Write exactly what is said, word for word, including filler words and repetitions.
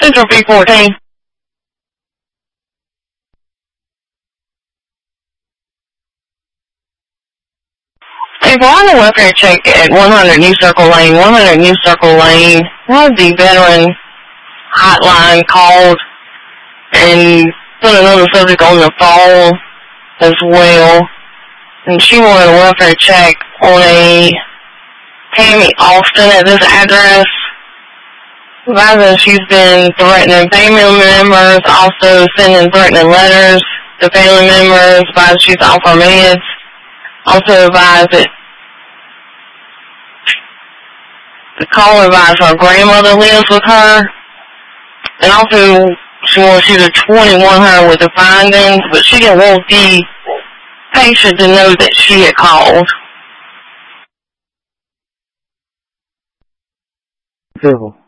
Central B fourteen. If we're on the welfare check at one hundred New Circle Lane, one hundred New Circle Lane, had the veteran hotline called and put another subject on the phone as well. And she wanted a welfare check on a Tammy Austin at this address. Advising she's been threatening family members, also sending threatening letters to family members, advising she's off her meds. Also advised that the caller advised her grandmother lives with her. And also she wants you to twenty-one her with the findings, but she didn't want the patient to know that she had called. Civil.